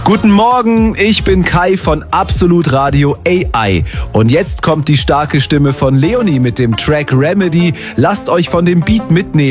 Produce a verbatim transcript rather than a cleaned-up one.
Guten Morgen, ich bin Kai von Absolut Radio A I. Und jetzt kommt die starke Stimme von Leonie mit dem Track Remedy. Lasst euch von dem Beat mitnehmen.